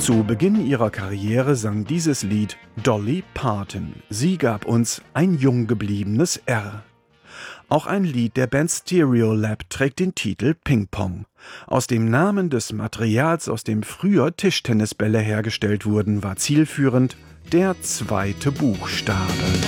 Zu Beginn ihrer Karriere sang dieses Lied Dolly Parton. Sie gab uns ein jung gebliebenes R. Auch ein Lied der Band Stereolab trägt den Titel Ping Pong. Aus dem Namen des Materials, aus dem früher Tischtennisbälle hergestellt wurden, war zielführend der zweite Buchstabe.